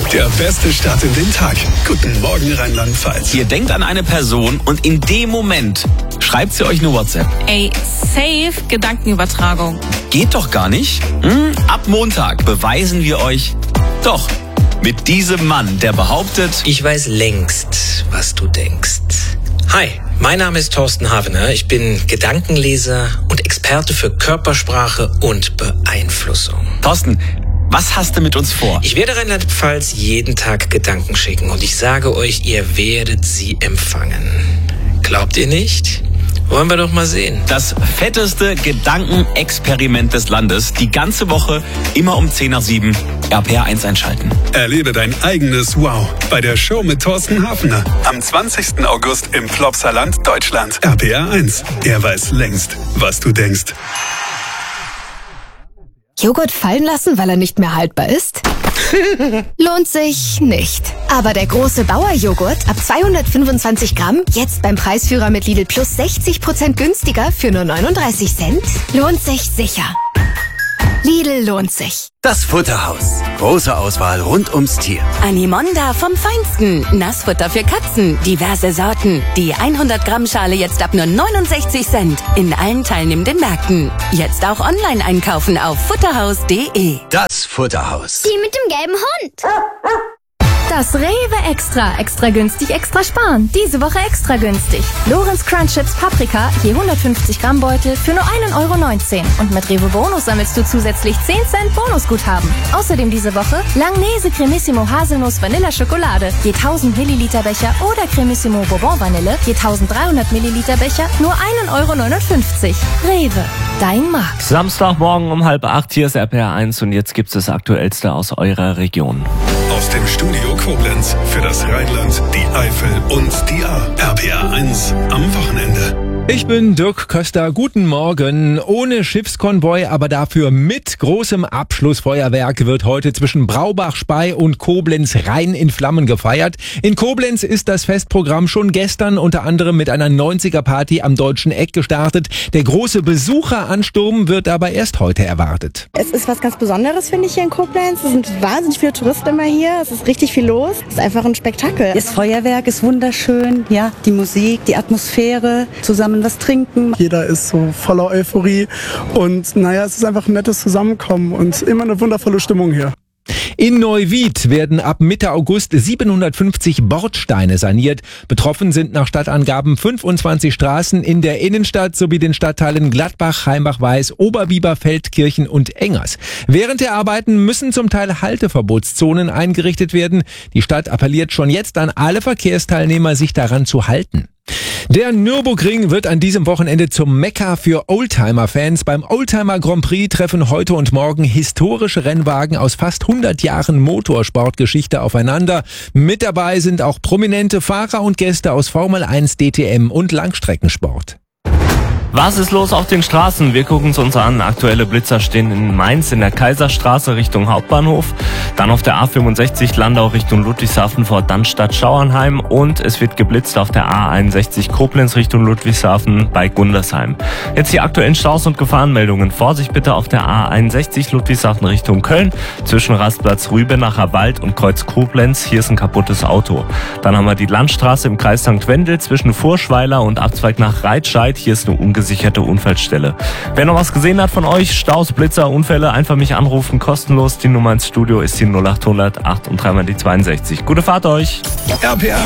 Der beste Start in den Tag. Guten Morgen Rheinland-Pfalz. Ihr denkt an eine Person und in dem Moment schreibt sie euch eine WhatsApp. Ey, safe Gedankenübertragung. Geht doch gar nicht. Ab Montag beweisen wir euch doch. Mit diesem Mann, der behauptet, ich weiß längst, was du denkst. Hi, mein Name ist Thorsten Havener. Ich bin Gedankenleser und Experte für Körpersprache und Beeinflussung. Thorsten, was hast du mit uns vor? Ich werde Rheinland-Pfalz jeden Tag Gedanken schicken und ich sage euch, ihr werdet sie empfangen. Glaubt ihr nicht? Wollen wir doch mal sehen. Das fetteste Gedankenexperiment des Landes. Die ganze Woche, immer um 10 nach 7, RPR1 einschalten. Erlebe dein eigenes Wow bei der Show mit Thorsten Hafner. Am 20. August im Flopsaland, Deutschland. RPR1. Er weiß längst, was du denkst. Joghurt fallen lassen, weil er nicht mehr haltbar ist? Lohnt sich nicht. Aber der große Bauer-Joghurt ab 225 Gramm, jetzt beim Preisführer mit Lidl Plus 60% günstiger für nur 39 Cent, lohnt sich sicher. Lidl lohnt sich. Das Futterhaus. Große Auswahl rund ums Tier. Animonda vom Feinsten. Nassfutter für Katzen. Diverse Sorten. Die 100 Gramm Schale jetzt ab nur 69 Cent. In allen teilnehmenden Märkten. Jetzt auch online einkaufen auf futterhaus.de. Das Futterhaus. Die mit dem gelben Hund. Das Rewe Extra. Extra günstig, extra sparen. Diese Woche extra günstig. Lorenz Crunch Chips Paprika, je 150 Gramm Beutel für nur 1,19 €. Und mit Rewe Bonus sammelst du zusätzlich 10 Cent Bonusguthaben. Außerdem diese Woche Langnese Cremissimo Haselnuss Vanilla Schokolade, je 1000 Milliliter Becher oder Cremissimo Bourbon Vanille, je 1300 Milliliter Becher, nur 1,59 €. Rewe, dein Markt. Samstagmorgen um 7:30, hier ist RPR1 und jetzt gibt's das Aktuellste aus eurer Region. Aus dem Studio Koblenz für das Rheinland, die Eifel und die Ahr. RPR1 am Wochenende. Ich bin Dirk Köster, guten Morgen. Ohne Schiffskonvoi, aber dafür mit großem Abschlussfeuerwerk wird heute zwischen Braubach-Spey und Koblenz Rhein in Flammen gefeiert. In Koblenz ist das Festprogramm schon gestern unter anderem mit einer 90er-Party am Deutschen Eck gestartet. Der große Besucheransturm wird aber erst heute erwartet. Es ist was ganz Besonderes, finde ich, hier in Koblenz. Es sind wahnsinnig viele Touristen immer hier. Es ist richtig viel los. Es ist einfach ein Spektakel. Das Feuerwerk ist wunderschön. Ja, die Musik, die Atmosphäre, zusammen was trinken. Jeder ist so voller Euphorie und es ist einfach ein nettes Zusammenkommen und immer eine wundervolle Stimmung hier. In Neuwied werden ab Mitte August 750 Bordsteine saniert. Betroffen sind nach Stadtangaben 25 Straßen in der Innenstadt sowie den Stadtteilen Gladbach, Heimbach-Weiß, Oberbiber, Feldkirchen und Engers. Während der Arbeiten müssen zum Teil Halteverbotszonen eingerichtet werden. Die Stadt appelliert schon jetzt an alle Verkehrsteilnehmer, sich daran zu halten. Der Nürburgring wird an diesem Wochenende zum Mekka für Oldtimer-Fans. Beim Oldtimer Grand Prix treffen heute und morgen historische Rennwagen aus fast 100 Jahren Motorsportgeschichte aufeinander. Mit dabei sind auch prominente Fahrer und Gäste aus Formel 1, DTM und Langstreckensport. Was ist los auf den Straßen? Wir gucken es uns an. Aktuelle Blitzer stehen in Mainz in der Kaiserstraße Richtung Hauptbahnhof, dann auf der A65 Landau Richtung Ludwigshafen vor Dannstatt Schauernheim und es wird geblitzt auf der A61 Koblenz Richtung Ludwigshafen bei Gundersheim. Jetzt die aktuellen Staus und Gefahrenmeldungen. Vorsicht bitte auf der A61 Ludwigshafen Richtung Köln zwischen Rastplatz Rübenacher Wald und Kreuz Koblenz. Hier ist ein kaputtes Auto. Dann haben wir die Landstraße im Kreis St. Wendel zwischen Furschweiler und Abzweig nach Reitscheid. Hier ist eine ungesicherte Unfallstelle. Wer noch was gesehen hat von euch, Staus, Blitzer, Unfälle, einfach mich anrufen, kostenlos. Die Nummer ins Studio ist die 0800 8 und 3 mal die 62. Gute Fahrt euch! RPR